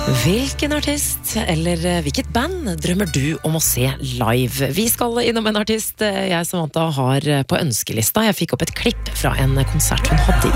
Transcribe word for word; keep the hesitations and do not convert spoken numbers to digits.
Hvilken artist eller hvilket band drømmer du om å se live? Vi skal innom en artist jeg Samantha har på ønskelista. Jeg fikk opp et klipp fra en konsert hun hadde